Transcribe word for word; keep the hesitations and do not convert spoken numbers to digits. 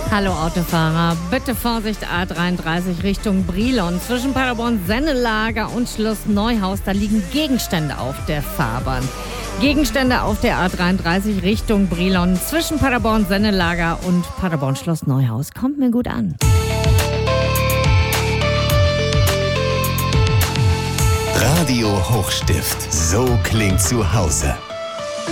Hallo Autofahrer, bitte Vorsicht A dreiunddreißig Richtung Brilon. Zwischen Paderborn-Sennelager und Schloss Neuhaus, da liegen Gegenstände auf der Fahrbahn. Gegenstände auf der A dreiunddreißig Richtung Brilon zwischen Paderborn-Sennelager und Paderborn-Schloss Neuhaus. Kommt mir gut an. Radio Hochstift. So klingt zu Hause.